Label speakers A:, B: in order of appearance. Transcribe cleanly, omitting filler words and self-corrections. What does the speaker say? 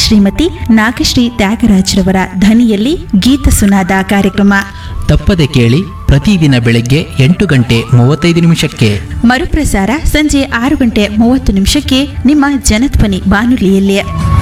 A: ಶ್ರೀಮತಿ ನಾಗಶ್ರೀ ತ್ಯಾಗರಾಜ್ರವರ ಧ್ವನಿಯಲ್ಲಿ ಗೀತ ಸುನಾದ ಕಾರ್ಯಕ್ರಮ.
B: ತಪ್ಪದೆ ಕೇಳಿ ಪ್ರತಿದಿನ ಬೆಳಗ್ಗೆ 8:35
A: ಮರುಪ್ರಸಾರ ಸಂಜೆ 6:30 ನಿಮ್ಮ ಜನಧ್ವನಿ ಬಾನುಲಿಯಲ್ಲಿ.